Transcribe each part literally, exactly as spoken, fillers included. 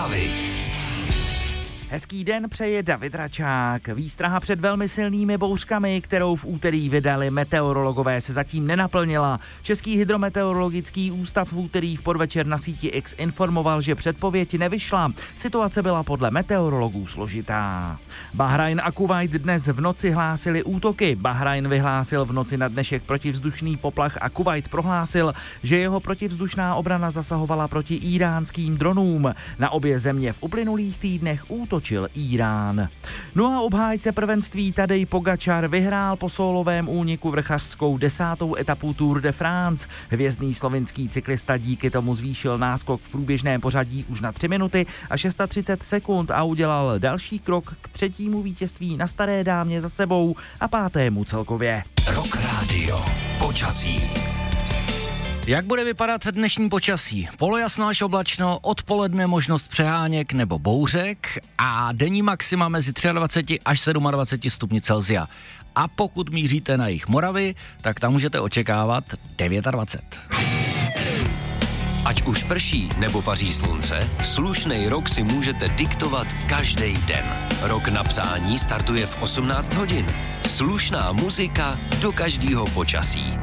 zprávy. Hezký den přeje David Račák. Výstraha před velmi silnými bouřkami, kterou v úterý vydali meteorologové, se zatím nenaplnila. Český hydrometeorologický ústav v úterý v podvečer na síti X informoval, že předpověď nevyšla. Situace byla podle meteorologů složitá. Bahrajn a Kuvajt dnes v noci hlásili útoky. Bahrajn vyhlásil v noci na dnešek protivzdušný poplach a Kuvajt prohlásil, že jeho protivzdušná obrana zasahovala proti íránským dronům. Na obě země v uplynulých týdnech útočil Irán. No a obhájce prvenství Tadej Pogačar vyhrál po sólovém úniku vrchařskou desátou etapu Tour de France. Hvězdný slovinský cyklista díky tomu zvýšil náskok v průběžném pořadí už na tři minuty a třicet šest sekund a udělal další krok k třetímu vítězství na Staré dámě za sebou a pátému celkově. Rock Radio. Počasí. Jak bude vypadat dnešní počasí? Polojasno až oblačno, odpoledne možnost přeháněk nebo bouřek a denní maxima mezi dvacet tři až dvacet sedm stupni Celsia. A pokud míříte na jih Moravy, tak tam můžete očekávat dvacet devět. Ať už prší nebo paří slunce, slušnej rok si můžete diktovat každý den. Rok na přání startuje v osmnáct hodin. Slušná muzika do každého počasí.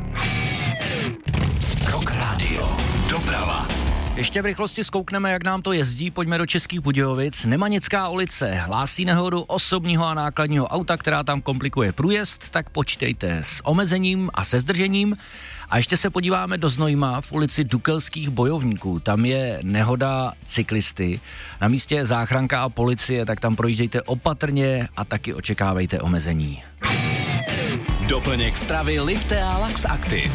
Rock Radio. Doprava. Ještě v rychlosti zkoukneme, jak nám to jezdí. Pojďme do Českých Budějovic. Nemanická ulice hlásí nehodu osobního a nákladního auta, která tam komplikuje průjezd, tak počítejte s omezením a se zdržením. A ještě se podíváme do Znojma v ulici Dukelských bojovníků. Tam je nehoda cyklisty. Na místě je záchranka a policie, tak tam projíždějte opatrně a taky očekávejte omezení. Doplněk stravy Liftea Lax Active.